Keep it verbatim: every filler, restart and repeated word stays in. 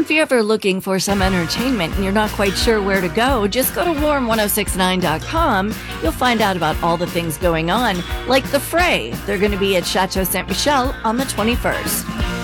if you're ever looking for some entertainment and you're not quite sure where to go, just go to warm ten sixty-nine dot com. You'll find out about all the things going on, like The Fray. They're going to be at Chateau Saint Michel on the twenty-first.